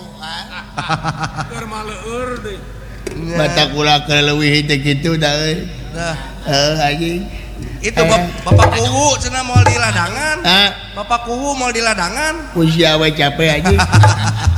Keur maleur deui. Batak ulah keleuwih teh kitu da euy. Anjing. Itu Bapak Kuwu cenah moal di ladangan. Ah, Bapak Kuwu moal di ladangan. usia we capek anjing.